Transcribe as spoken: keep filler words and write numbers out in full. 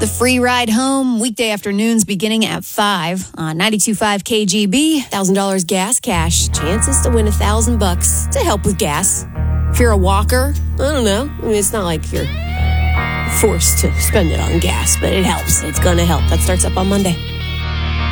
The free ride home, weekday afternoons beginning at five on ninety-two point five K G B. one thousand dollars gas cash. Chances to win one thousand bucks to help with gas. If you're a walker, I don't know. I mean, it's not like you're forced to spend it on gas, but it helps. It's going to help. That starts up on Monday.